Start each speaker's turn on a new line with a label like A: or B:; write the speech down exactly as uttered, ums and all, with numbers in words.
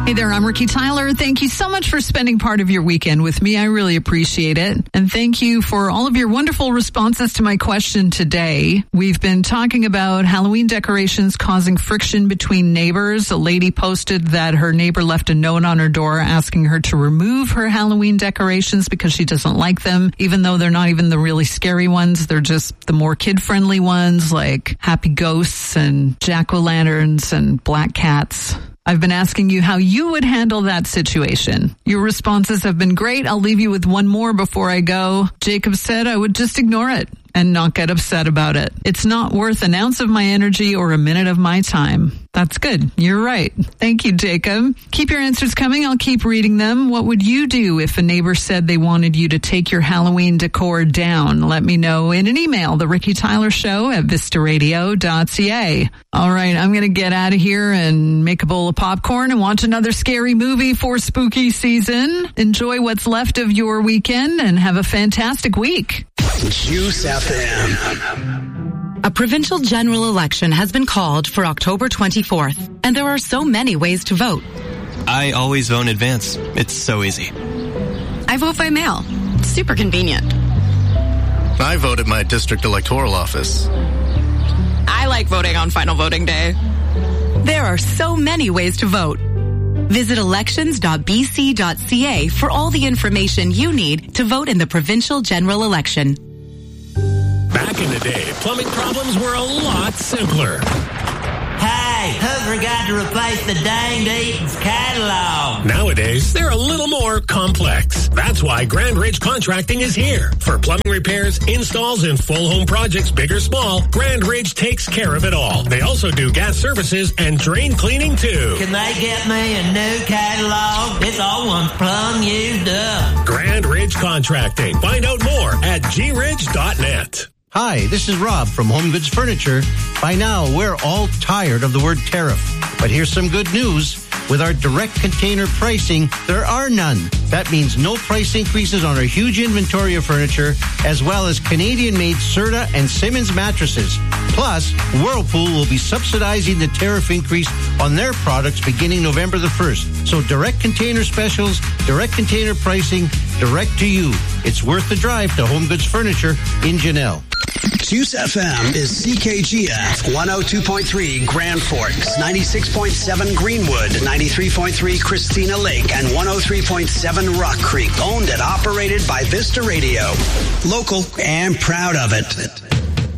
A: Hey there, I'm Ricky Tyler. Thank you so much for spending part of your weekend with me. I really appreciate it. And thank you for all of your wonderful responses to my question today. We've been talking about Halloween decorations causing friction between neighbors. A lady posted that her neighbor left a note on her door asking her to remove her Halloween decorations because she doesn't like them, even though they're not even the really scary ones. They're just the more kid-friendly ones like happy ghosts and jack-o'-lanterns and black cats. I've been asking you how you would handle that situation. Your responses have been great. I'll leave you with one more before I go. Jacob said I would just ignore it and not get upset about it. It's not worth an ounce of my energy or a minute of my time. That's good. You're right. Thank you, Jacob. Keep your answers coming. I'll keep reading them. What would you do if a neighbor said they wanted you to take your Halloween decor down? Let me know in an email, The Ricky Tyler Show at vista radio dot c a. All right, I'm going to get out of here and make a bowl of popcorn and watch another scary movie for spooky season. Enjoy what's left of your weekend and have a fantastic week.
B: Juice F M.
C: A provincial general election has been called for October twenty-fourth, and there are so many ways to vote.
D: I always vote in advance. It's so easy.
E: I vote by mail. Super convenient.
F: I vote at my district electoral office.
E: I like voting on final voting day.
C: There are so many ways to vote. Visit elections dot b c dot c a for all the information you need to vote in the provincial general election.
G: Back in the day, plumbing problems were a lot simpler.
H: Hey, who forgot to replace the danged Eaton's catalog?
G: Nowadays, they're a little more complex. That's why Grand Ridge Contracting is here. For plumbing repairs, installs, and full home projects, big or small, Grand Ridge takes care of it all. They also do gas services and drain cleaning, too.
H: Can they get me a new catalog? This old one's plumb used up.
G: Grand Ridge Contracting. Find out more at g ridge dot net.
I: Hi, this is Rob from Home Goods Furniture. By now, we're all tired of the word tariff. But here's some good news. With our direct container pricing, there are none. That means no price increases on our huge inventory of furniture, as well as Canadian-made Serta and Simmons mattresses. Plus, Whirlpool will be subsidizing the tariff increase on their products beginning November the first. So direct container specials, direct container pricing, direct to you. It's worth the drive to Home Goods Furniture in Janelle.
B: Juice F M is C K G F one oh two point three Grand Forks, ninety-six point seven Greenwood, ninety-three point three Christina Lake, and one oh three point seven Rock Creek. Owned and operated by Vista Radio. Local and proud of it.